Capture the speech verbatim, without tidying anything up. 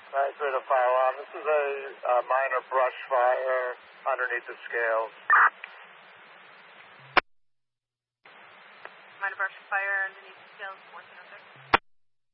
nine three to fire alarm. This is a uh, minor brush fire underneath the scales. Minor brush fire underneath the scales, fourteen oh six.